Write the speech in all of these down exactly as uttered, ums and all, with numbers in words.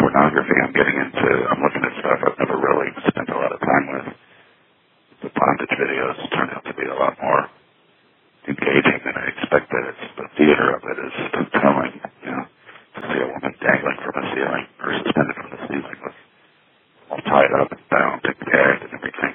pornography I'm getting into. I'm looking at stuff I've never really spent a lot of time with. The bondage videos turn out to be a lot more engaging than I expected. It's the theater of it is compelling, you know, to see a woman dangling from a ceiling or suspended from the ceiling with all tied up and bound and gagged and everything.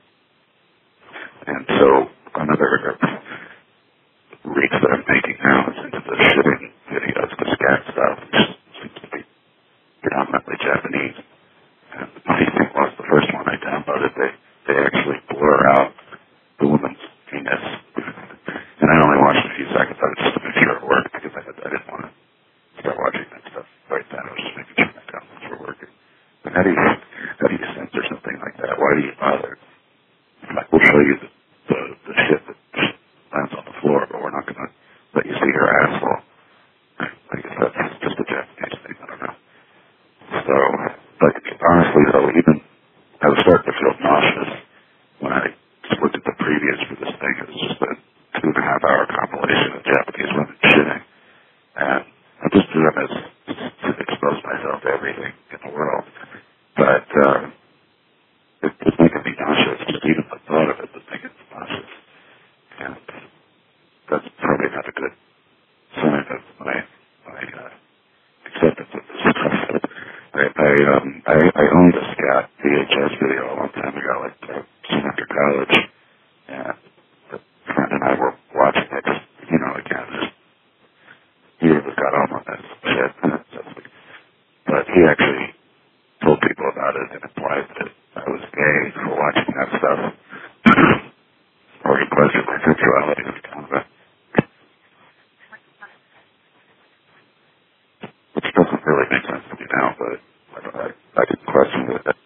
And so another reach that I'm making now is into the shitting videos, the scat stuff, which seems to be predominantly Japanese. And the funny thing was, the first one I downloaded, they, they actually blur out the woman's penis. And I only watched a few seconds. I was just to make sure it worked because I, had, I didn't want to start watching that stuff right then. I was just making sure my downloads were working. But how do you, how do you censor something like that? Why do you bother? Like, we'll show you the, the, the shit that lands on the floor, but we're not going to let you see her asshole. I guess that's just a Japanese thing. I don't know. So, but honestly, though, even I was starting to feel nauseous when I just looked at the previews for this thing. It was just a two and a half hour compilation of Japanese women shitting. And I just do them as to expose myself to everything in the world. But uh, it, it's making me nauseous. Just even the thought of it was making me nauseous. And that's probably not a good sign of my, my uh, acceptance of this stuff. I, I, um, I, I owned a scat V H S video a long time ago, like uh, soon after college, and a friend and I were watching it, just, you know, again, just, he really got on on this shit, but he actually told people about it and implied that I was gay for watching that stuff, or he questioned my sexuality. It was kind of a, which doesn't really make sense to me now, but I, I, I didn't question it.